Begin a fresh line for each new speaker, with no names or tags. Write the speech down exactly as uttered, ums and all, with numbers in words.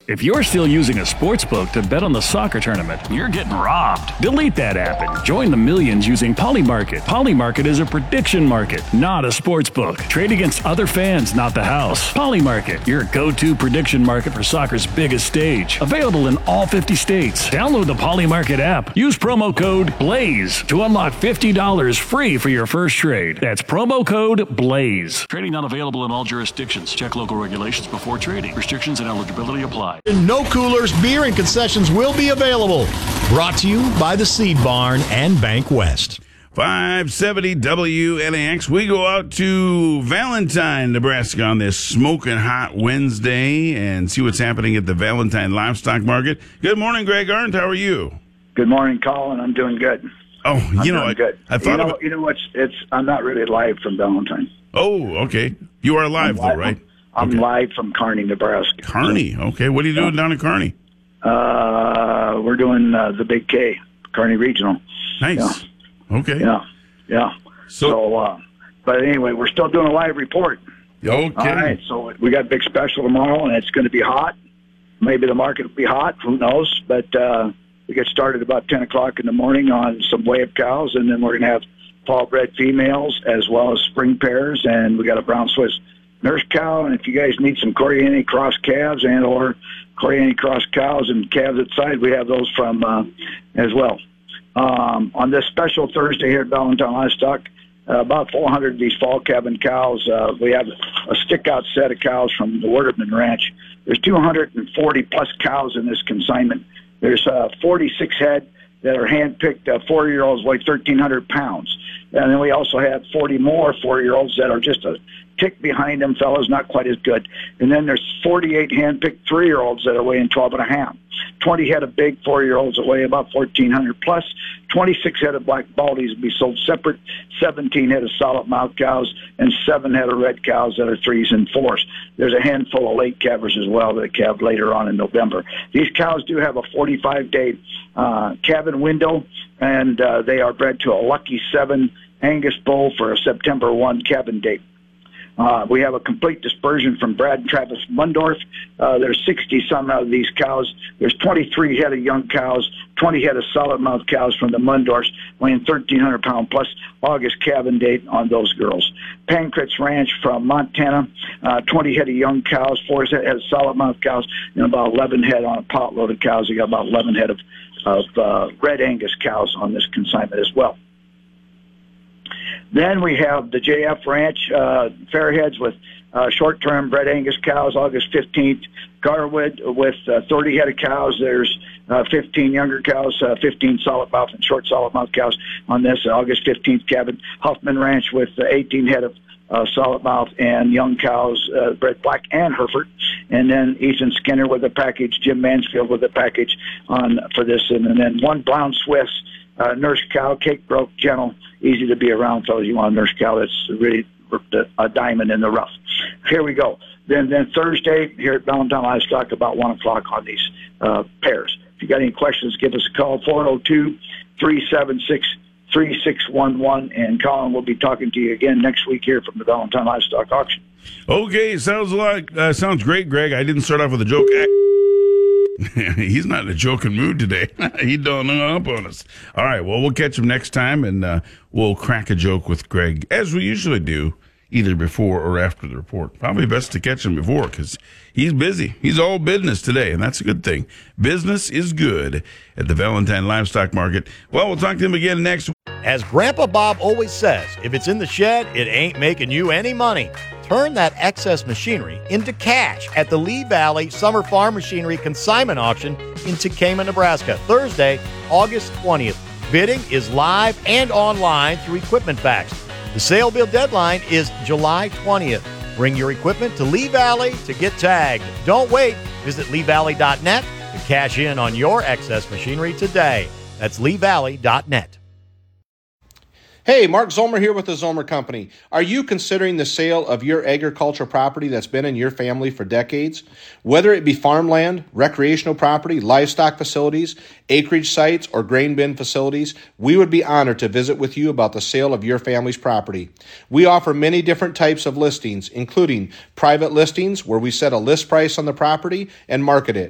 If you're still using a sportsbook to bet on the soccer tournament, you're getting robbed. Delete that app and join the millions using Polymarket. Polymarket is a prediction market, not a sportsbook. Trade against other fans, not the house. Polymarket, your go-to prediction market for soccer's biggest stage. Available in all fifty states. Download the Polymarket app. Use promo code BLAZE to unlock fifty dollars free for your first trade. That's promo code BLAZE. Trading not available in all jurisdictions. Check local regulations before trading. Restrictions and eligibility apply.
No coolers, beer, and concessions will be available. Brought to you by the Seed Barn and Bank West.
five seventy W N A X. We go out to Valentine, Nebraska on this smoking hot Wednesday and see what's happening at the Valentine Livestock Market. Good morning, Greg Arndt. How are you?
Good morning, Colin. I'm doing good.
Oh,
I'm
you know, I,
good.
I thought
you know,
about,
you know what's it's. I'm not really live from Valentine.
Oh, okay. You are live, though, right?
I'm
okay.
live from Kearney, Nebraska.
Kearney. Okay. What are you doing yeah. down in Kearney?
Uh, we're doing uh, the Big K, Kearney Regional.
Nice.
Yeah.
Okay.
Yeah. Yeah. So, so uh, but anyway, we're still doing a live report.
Okay.
All right. So we got a big special tomorrow, and it's going to be hot. Maybe the market will be hot. Who knows? But uh, we get started about ten o'clock in the morning on some wave cows, and then we're going to have fall bred females as well as spring pairs, and we got a brown Swiss nurse cow. And if you guys need some Corriente cross calves and or Corriente cross cows and calves at side, we have those from uh, as well. Um, on this special Thursday here at Valentine Livestock, uh, about four hundred of these fall cabin cows. Uh, we have a stick-out set of cows from the Werderman Ranch. There's two hundred forty plus cows in this consignment. There's uh, forty-six head that are hand-picked uh, four-year-olds, weigh thirteen hundred pounds. And then we also have forty more four-year-olds that are just a tick behind them fellows, not quite as good. And then there's forty-eight hand-picked three-year-olds that are weighing twelve and a half. twenty head of big four-year-olds that weigh about fourteen hundred plus. twenty-six head of black baldies will be sold separate. seventeen head of solid mouth cows and seven head of red cows that are threes and fours. There's a handful of late calvers as well that calve later on in November. These cows do have a forty-five day uh, calving window, and uh, they are bred to a Lucky seven Angus bull for a September first calving date. Uh, we have a complete dispersion from Brad and Travis Mundorf. Uh, there's sixty some of these cows. There's twenty-three head of young cows, twenty head of solid mouth cows from the Mundorfs, weighing thirteen hundred pound plus August calving date on those girls. Pancratz Ranch from Montana, uh, twenty head of young cows, four head of solid mouth cows, and about eleven head on a pot load of cows. We got about eleven head of, of uh, red Angus cows on this consignment as well. Then we have the J F Ranch, uh, Fairheads with uh, short-term bred Angus cows, August fifteenth. Garwood with uh, thirty head of cows. There's uh, fifteen younger cows, uh, fifteen solid mouth and short solid mouth cows on this uh, August fifteenth cabin. Huffman Ranch with uh, eighteen head of uh, solid mouth and young cows, uh, bred black and Hereford. And then Ethan Skinner with a package, Jim Mansfield with a package on for this. And, and then one brown Swiss uh, nurse cow, cake broke, gentle, easy to be around, fellas. You want a nurse cow that's really a diamond in the rough. Here we go. Then then Thursday here at Valentine Livestock about one o'clock on these uh, pairs. If you got any questions, give us a call, four oh two, three seven six, three six one one. And Colin will be talking to you again next week here from the Valentine Livestock Auction.
Okay, sounds like uh, sounds great, Greg. I didn't start off with a joke. He's not in a joking mood today. He don't know up on us. All right, well, we'll catch him next time, and uh, we'll crack a joke with Greg, as we usually do, either before or after the report. Probably best to catch him before, because he's busy. He's all business today, and that's a good thing. Business is good at the Valentine Livestock Market. Well, we'll talk to him again next week.
As Grandpa Bob always says, if it's in the shed, it ain't making you any money. Turn that excess machinery into cash at the Lee Valley Summer Farm Machinery Consignment Auction in Tekamah, Nebraska, Thursday, August twentieth. Bidding is live and online through Equipment Facts. The sale bill deadline is July twentieth. Bring your equipment to Lee Valley to get tagged. Don't wait. Visit lee valley dot net to cash in on your excess machinery today. That's lee valley dot net.
Hey, Mark Zomer here with the Zomer Company. Are you considering the sale of your agricultural property that's been in your family for decades? Whether it be farmland, recreational property, livestock facilities, acreage sites, or grain bin facilities, we would be honored to visit with you about the sale of your family's property. We offer many different types of listings, including private listings where we set a list price on the property and market it.